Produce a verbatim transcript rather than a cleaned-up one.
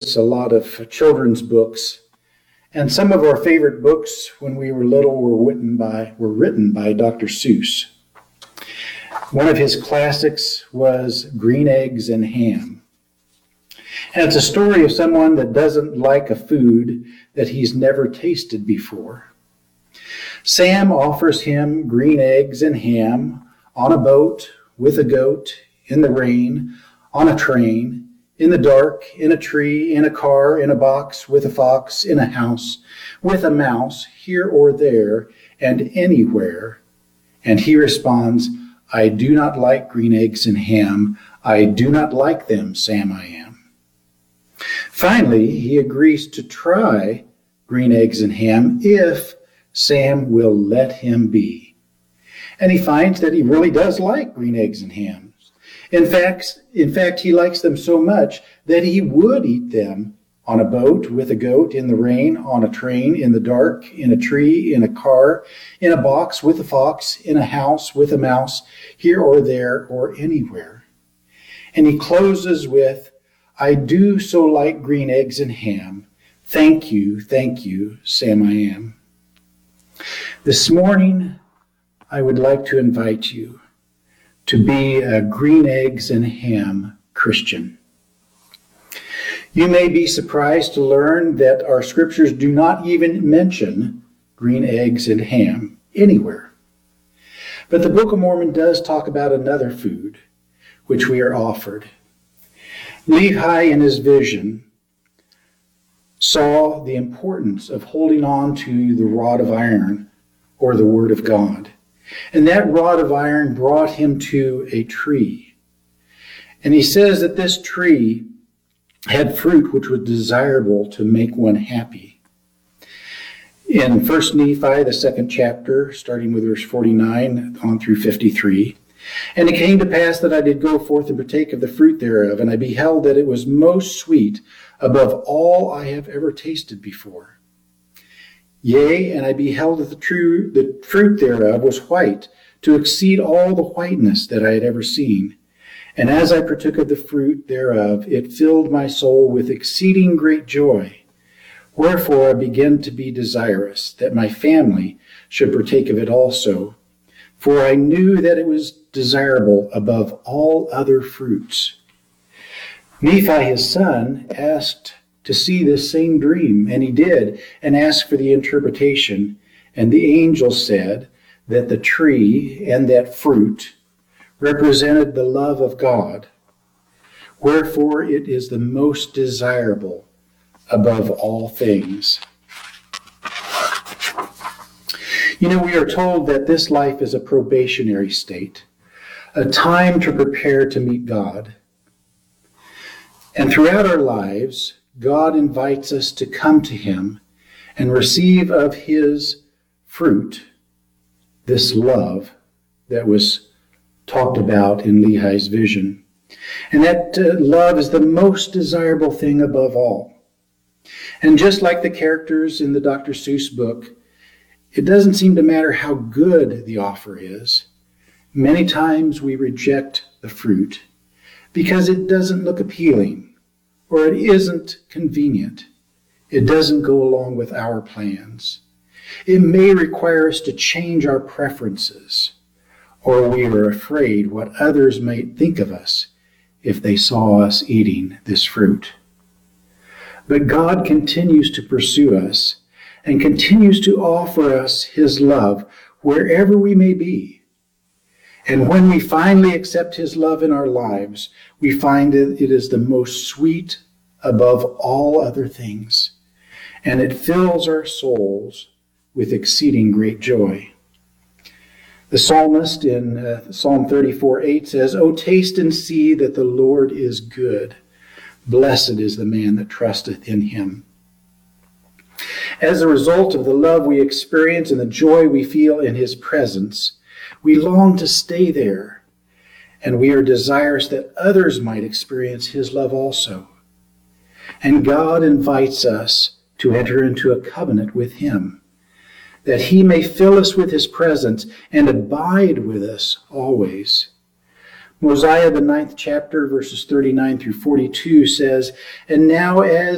us a lot of children's books. And some of our favorite books when we were little were written by, were written by Doctor Seuss. One of his classics was Green Eggs and Ham. And it's a story of someone that doesn't like a food that he's never tasted before. Sam offers him green eggs and ham on a boat, with a goat, in the rain, on a train, in the dark, in a tree, in a car, in a box, with a fox, in a house, with a mouse, here or there, and anywhere. And he responds, I do not like green eggs and ham. I do not like them, Sam I am. Finally, he agrees to try green eggs and ham if Sam will let him be. And he finds that he really does like green eggs and ham. In fact, in fact, he likes them so much that he would eat them on a boat, with a goat, in the rain, on a train, in the dark, in a tree, in a car, in a box, with a fox, in a house, with a mouse, here or there or anywhere. And he closes with, I do so like green eggs and ham. Thank you, thank you, Sam I am. This morning, I would like to invite you to be a green eggs and ham Christian. You may be surprised to learn that our scriptures do not even mention green eggs and ham anywhere. But the Book of Mormon does talk about another food which we are offered. Lehi, in his vision, saw the importance of holding on to the rod of iron, or the Word of God. And that rod of iron brought him to a tree. And he says that this tree had fruit which was desirable to make one happy. In First Nephi, the second chapter, starting with verse forty-nine on through fifty-three, and it came to pass that I did go forth and partake of the fruit thereof, and I beheld that it was most sweet above all I have ever tasted before. Yea, and I beheld that the true the fruit thereof was white, to exceed all the whiteness that I had ever seen. And as I partook of the fruit thereof, it filled my soul with exceeding great joy. Wherefore I began to be desirous that my family should partake of it also. For I knew that it was desirable above all other fruits. Nephi, his son, asked to see this same dream, and he did, and asked for the interpretation. And the angel said that the tree and that fruit represented the love of God. Wherefore it is the most desirable above all things. You know, we are told that this life is a probationary state, a time to prepare to meet God. And throughout our lives, God invites us to come to him and receive of his fruit, this love that was talked about in Lehi's vision. And that uh, love is the most desirable thing above all. And just like the characters in the Doctor Seuss book, it doesn't seem to matter how good the offer is. Many times we reject the fruit because it doesn't look appealing, or it isn't convenient. It doesn't go along with our plans. It may require us to change our preferences, or we are afraid what others might think of us if they saw us eating this fruit. But God continues to pursue us and continues to offer us his love wherever we may be. And when we finally accept his love in our lives, we find that it is the most sweet above all other things, and it fills our souls with exceeding great joy. The psalmist in uh, Psalm thirty-four eight says, O taste and see that the Lord is good. Blessed is the man that trusteth in him. As a result of the love we experience and the joy we feel in his presence, we long to stay there, and we are desirous that others might experience his love also. And God invites us to enter into a covenant with him, that he may fill us with his presence and abide with us always. Mosiah, the ninth chapter, verses thirty-nine through forty-two says, And now as